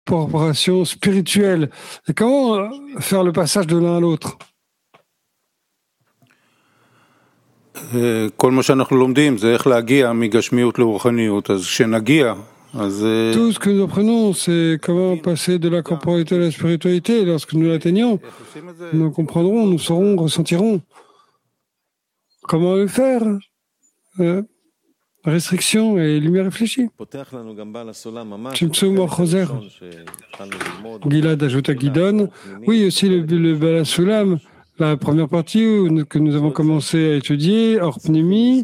incorporation spirituelle. Et comment faire le passage de l'un à l'autre? כל מה שאנחנו לומדים זה איך להגיע מגשמיות לרוחניות, אז כשנגיע, אז... Tout ce que nous apprenons, c'est comment passer de la corporalité à la spiritualité. Lorsque nous l'atteignons, nous comprendrons, nous saurons, ressentirons. Comment le faire? Restriction et lumière réfléchie. Tzimtzum Choser. Gilad ajoute à Gidon. Oui, aussi le Bala Sulam, la première partie que nous avons commencé à étudier, hors pnémie.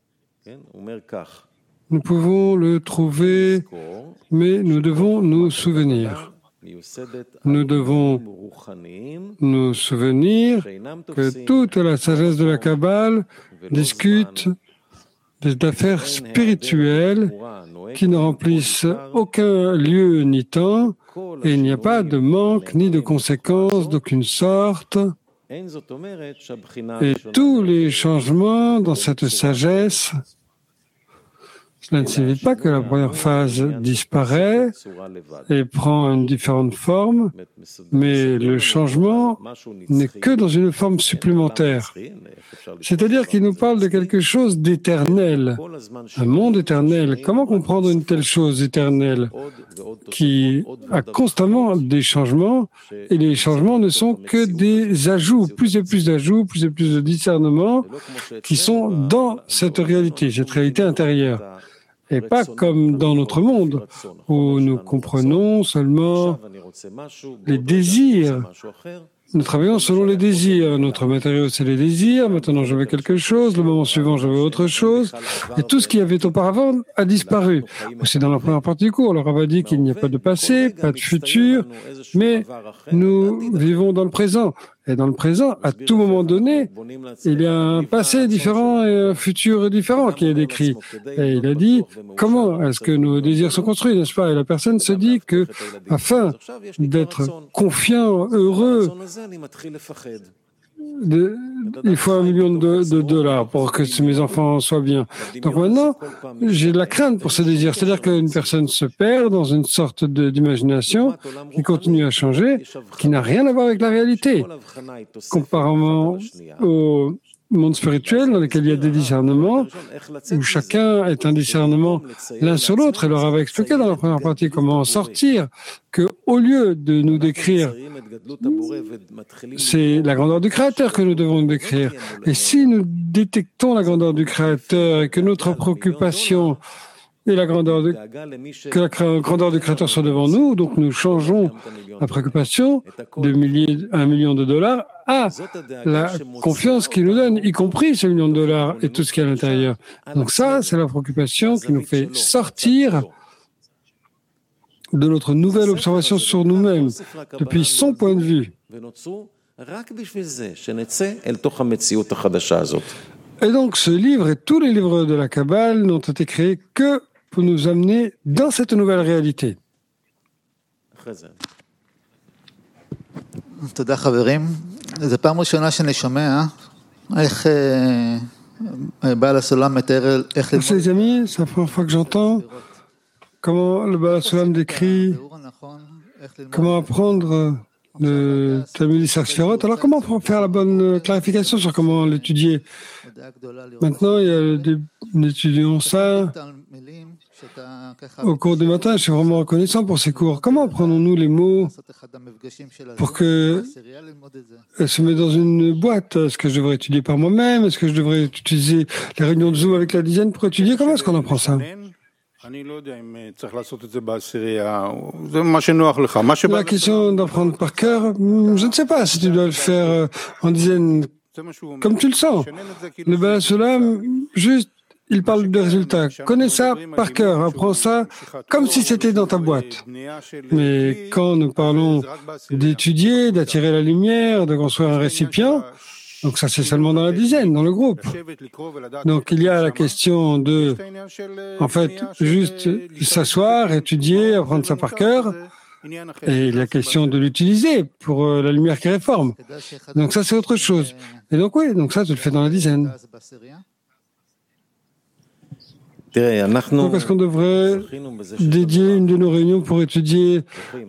Nous pouvons le trouver, mais nous devons nous souvenir. Nous devons nous souvenir que toute la sagesse de la Kabbale discute des affaires spirituelles qui ne remplissent aucun lieu ni temps, et il n'y a pas de manque ni de conséquences d'aucune sorte. Et tous les changements dans cette sagesse, cela ne signifie pas que la première phase disparaît et prend une différente forme, mais le changement n'est que dans une forme supplémentaire. C'est-à-dire qu'il nous parle de quelque chose d'éternel, un monde éternel. Comment comprendre une telle chose éternelle qui a constamment des changements, et les changements ne sont que des ajouts, plus et plus d'ajouts, plus et plus de discernements qui sont dans cette réalité intérieure. Et pas comme dans notre monde, où nous comprenons seulement les désirs. Nous travaillons selon les désirs. Notre matériau, c'est les désirs. Maintenant, je veux quelque chose. Le moment suivant, je veux autre chose. Et tout ce qu'il y avait auparavant a disparu. C'est dans la première partie du cours. Le Rav a dit qu'il n'y a pas de passé, pas de futur, mais nous vivons dans le présent. Et dans le présent, à tout moment donné, il y a un passé différent et un futur différent qui est décrit. Et il a dit, comment est-ce que nos désirs sont construits, n'est-ce pas? Et la personne se dit que, afin d'être confiant, heureux, il faut $1 million de pour que mes enfants soient bien. Donc maintenant, j'ai de la crainte pour ce désir. C'est-à-dire qu'une personne se perd dans une sorte d'imagination qui continue à changer, qui n'a rien à voir avec la réalité. Comparément au monde spirituel dans lequel il y a des discernements, où chacun est un discernement l'un sur l'autre. Et leur avait expliqué dans la première partie comment en sortir, que au lieu de nous décrire, c'est la grandeur du Créateur que nous devons décrire. Et si nous détectons la grandeur du Créateur et que notre préoccupation et que la grandeur du Créateur soit devant nous, donc nous changeons la préoccupation de $1 million à la confiance qu'il nous donne, y compris ce $1 million et tout ce qui est à l'intérieur. Donc ça, c'est la préoccupation qui nous fait sortir de notre nouvelle observation sur nous-mêmes, depuis son point de vue. Et donc ce livre et tous les livres de la Kabbale n'ont été créés que pour nous amener dans cette nouvelle réalité. תודה חברים. זו פעם ראשונה שאני שומע איך בעל הסולם מתאר איך ללמוד. Les amis, c'est la première fois que j'entends comment le Baal HaSulam décrit comment apprendre le Talmud Sefirot. Alors comment faire la bonne clarification sur comment l'étudier? Maintenant, il y a nous étudions ça au cours du matin. Je suis vraiment reconnaissant pour ces cours. Comment apprenons-nous les mots pour que se met dans une boîte? Est-ce que je devrais étudier par moi-même? Est-ce que je devrais utiliser les réunions de Zoom avec la dizaine pour étudier? Comment est-ce qu'on apprend ça? La question d'apprendre par cœur, je ne sais pas si tu dois le faire en dizaine comme tu le sens. Le Baal HaSulam, juste, il parle de résultats. Connais ça par cœur, apprends ça comme si c'était dans ta boîte. Mais quand nous parlons d'étudier, d'attirer la lumière, de construire un récipient, donc ça c'est seulement dans la dizaine, dans le groupe. Donc il y a la question de, en fait, juste s'asseoir, étudier, apprendre ça par cœur. Et la question de l'utiliser pour la lumière qui réforme. Donc ça c'est autre chose. Et donc oui, donc ça tu le fais dans la dizaine. Donc, est-ce qu'on devrait dédier une de nos réunions pour étudier